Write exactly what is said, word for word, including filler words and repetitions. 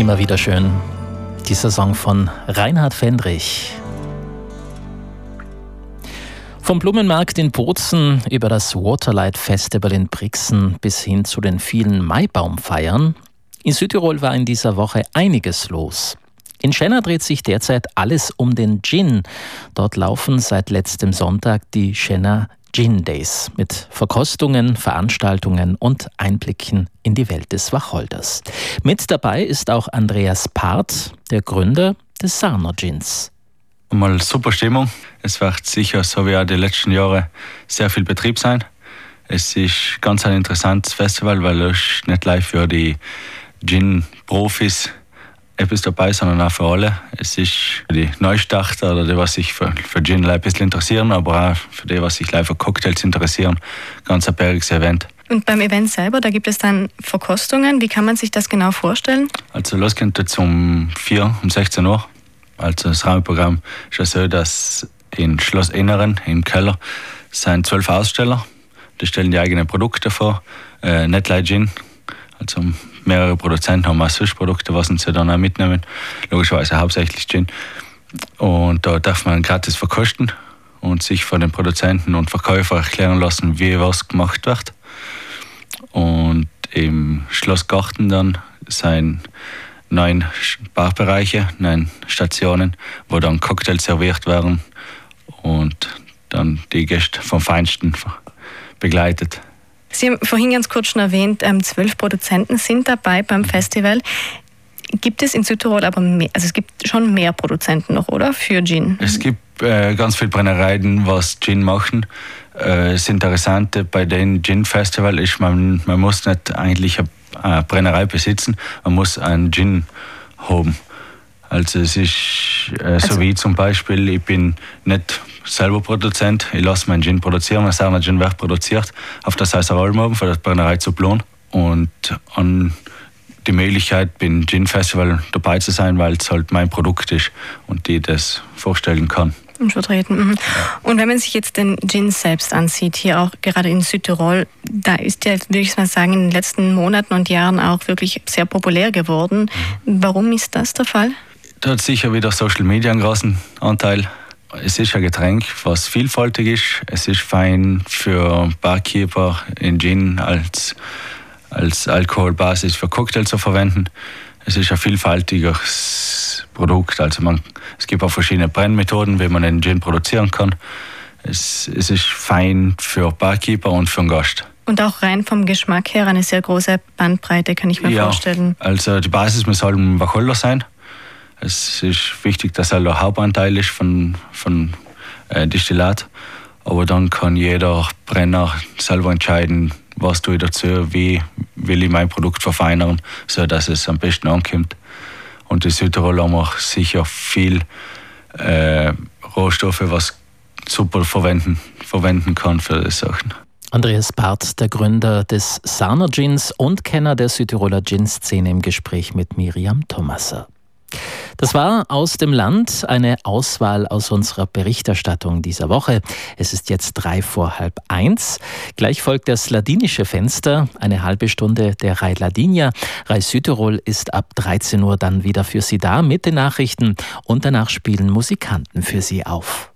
Immer wieder schön. Dieser Song von Reinhard Fendrich. Vom Blumenmarkt in Bozen über das Waterlight Festival in Brixen bis hin zu den vielen Maibaumfeiern. In Südtirol war in dieser Woche einiges los. In Schenna dreht sich derzeit alles um den Gin. Dort laufen seit letztem Sonntag die Schenna Gin Days mit Verkostungen, Veranstaltungen und Einblicken in die Welt des Wacholders. Mit dabei ist auch Andreas Part, der Gründer des Sarner Gins. Mal super Stimmung. Es wird sicher, so wie auch die letzten Jahre, sehr viel Betrieb sein. Es ist ganz ein interessantes Festival, weil es nicht live für die Gin-Profis etwas dabei, sondern auch für alle. Es ist für die Neustarter oder die, was sich für, für Gin ein bisschen interessieren, aber auch für die, was sich live für Cocktails interessieren. Ganz ein bergiges Event. Und beim Event selber, da gibt es dann Verkostungen. Wie kann man sich das genau vorstellen? Also los geht es um vier, um sechzehn Uhr. Also das Rahmenprogramm ist ja so, dass in Schloss Inneren, im Keller, sind zwölf Aussteller. Die stellen die eigenen Produkte vor. Äh, nicht like Gin. Also mehrere Produzenten haben auch Süßprodukte, was sie dann auch mitnehmen. Logischerweise hauptsächlich Gin. Und da darf man gratis verkosten und sich von den Produzenten und Verkäufern erklären lassen, wie was gemacht wird. Und im Schlossgarten dann sind neun Barbereiche, neun Stationen, wo dann Cocktails serviert werden und dann die Gäste vom Feinsten begleitet. Sie haben vorhin ganz kurz schon erwähnt, ähm, zwölf Produzenten sind dabei beim Festival. Gibt es in Südtirol aber mehr, also es gibt schon mehr Produzenten noch, oder? Für Gin? Es gibt äh, ganz viele Brennereien, was Gin machen. Äh, das Interessante bei dem Gin-Festival ist, man, man muss nicht eigentlich eine Brennerei besitzen, man muss einen Gin haben. Also es ist äh, also so wie zum Beispiel, ich bin nicht selber Produzent, ich lasse meinen Gin produzieren, mein Sarner Gin wird produziert auf der Seiser Alm von der Brennerei zu Blon und an die Möglichkeit, beim Gin-Festival dabei zu sein, weil es halt mein Produkt ist und die das vorstellen kann. Und vertreten. Mhm. Ja. Und wenn man sich jetzt den Gin selbst ansieht, hier auch gerade in Südtirol, da ist der, würde ich mal sagen, in den letzten Monaten und Jahren auch wirklich sehr populär geworden. Mhm. Warum ist das der Fall? Da hat sicher wieder Social Media einen großen Anteil. Es ist ein Getränk, was vielfältig ist. Es ist fein für Barkeeper in Gin als, als Alkoholbasis für Cocktails zu verwenden. Es ist ein vielfältiges Produkt. Also man, es gibt auch verschiedene Brennmethoden, wie man einen Gin produzieren kann. Es, es ist fein für Barkeeper und für einen Gast. Und auch rein vom Geschmack her eine sehr große Bandbreite, kann ich mir ja, vorstellen. Also die Basis muss halt ein Wacholder sein. Es ist wichtig, dass er der Hauptanteil ist von, von äh, Destillat. Aber dann kann jeder Brenner selber entscheiden, was tue ich dazu, wie will ich mein Produkt verfeinern, sodass es am besten ankommt. Und in Südtirol haben wir sicher viel äh, Rohstoffe, was super verwenden, verwenden kann für die Sachen. Andreas Part, der Gründer des Sarner Gins und Kenner der Südtiroler Gin-Szene im Gespräch mit Miriam Thomasser. Das war aus dem Land eine Auswahl aus unserer Berichterstattung dieser Woche. Es ist jetzt drei vor halb eins. Gleich folgt das ladinische Fenster, eine halbe Stunde der Rai Ladinia. Rai Südtirol ist ab dreizehn Uhr dann wieder für Sie da mit den Nachrichten und danach spielen Musikanten für Sie auf.